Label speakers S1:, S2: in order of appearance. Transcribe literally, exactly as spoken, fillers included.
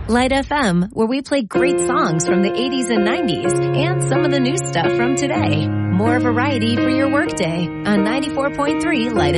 S1: Light F M, where we play great songs from the eighties and nineties and some of the new stuff from today. More variety for your workday on ninety-four point three Light